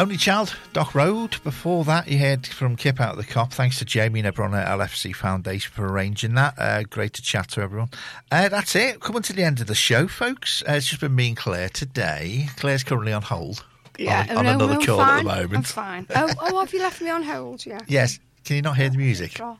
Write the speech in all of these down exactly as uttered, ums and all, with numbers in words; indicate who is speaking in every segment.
Speaker 1: Only Child, Dock Road. Before that, you heard from Kip Out of the Cop. Thanks to Jamie Nebron at L F C Foundation for arranging that. Uh, great to chat to everyone. Uh, that's it. Coming to the end of the show, folks. Uh, it's just been me and Claire today. Claire's currently on hold.
Speaker 2: Yeah,
Speaker 1: on, on
Speaker 2: no,
Speaker 1: another
Speaker 2: I'm
Speaker 1: call
Speaker 2: fine.
Speaker 1: at the moment.
Speaker 2: I'm fine. Oh, oh, have you left me on hold? Yeah.
Speaker 1: Yes. Can you not hear the music?
Speaker 2: Sure.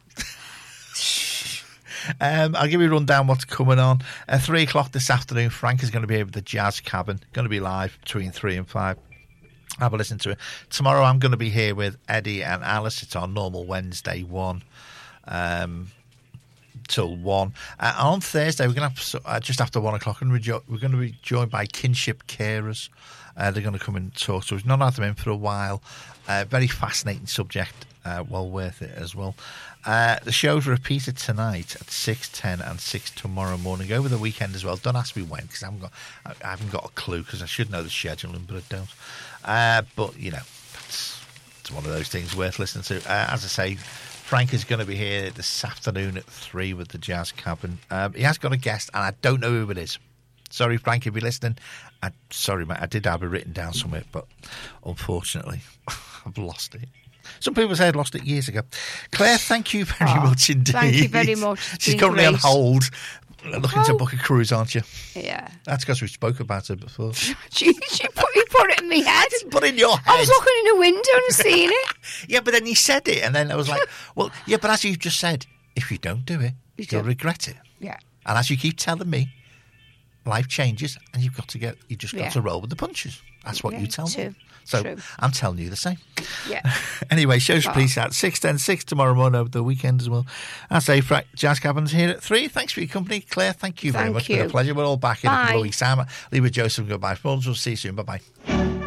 Speaker 1: Um, I'll give you a rundown what's coming on. At three o'clock this afternoon, Frank is going to be here with the Jazz Cabin. Going to be live between three and five. Have a listen to it. Tomorrow I'm going to be here with Eddie and Alice. It's our normal Wednesday one um, till one. Uh, on Thursday, we're going to have, uh, just after one o'clock, and we're going to be joined by Kinship Carers. Uh, they're going to come and talk to us. Not had them in for a while. Uh, very fascinating subject. Uh, well worth it as well. Uh, the shows are repeated tonight at six, ten and six tomorrow morning. Over the weekend as well. Don't ask me when, because I haven't got I haven't got a clue, because I should know the scheduling, but I don't. Uh, but, you know, that's, it's one of those things worth listening to. Uh, as I say, Frank is going to be here this afternoon at three with the Jazz Cabin. Um, he has got a guest, and I don't know who it is. Sorry, Frank, if you're listening. I, sorry, mate, I did have it written down somewhere, but unfortunately, I've lost it. Some people say I'd lost it years ago. Claire, thank you very
Speaker 2: oh,
Speaker 1: much indeed.
Speaker 2: Thank you very much. It's
Speaker 1: She's
Speaker 2: been
Speaker 1: currently on
Speaker 2: great.
Speaker 1: hold, looking
Speaker 2: Oh.
Speaker 1: to book a cruise, aren't you?
Speaker 2: Yeah.
Speaker 1: That's because we spoke about it before.
Speaker 2: She, she put, you put it in my head.
Speaker 1: Put in your
Speaker 2: I
Speaker 1: head.
Speaker 2: was looking in the window and seeing it.
Speaker 1: Yeah, but then you said it, and then I was like, well, yeah, but as you just said, if you don't do it,
Speaker 2: You
Speaker 1: you'll
Speaker 2: do.
Speaker 1: regret it.
Speaker 2: Yeah.
Speaker 1: And as you keep telling me, life changes, and you've got to get, you just got
Speaker 2: Yeah.
Speaker 1: to roll with the punches. That's what
Speaker 2: Yeah,
Speaker 1: you tell me.
Speaker 2: true,
Speaker 1: So
Speaker 2: true.
Speaker 1: I'm telling you the same.
Speaker 2: Yeah.
Speaker 1: Anyway, shows
Speaker 2: Oh.
Speaker 1: please at six, ten, six tomorrow morning over the weekend as well. I say Fra- Jazz Cabin's here at three. Thanks for your company. Claire, thank you very
Speaker 2: Thank
Speaker 1: much. It's been a
Speaker 2: you.
Speaker 1: pleasure. We're all back in a
Speaker 2: Bye.
Speaker 1: couple of weeks' time. Leave with Joseph and goodbye. We'll see you soon. Bye-bye.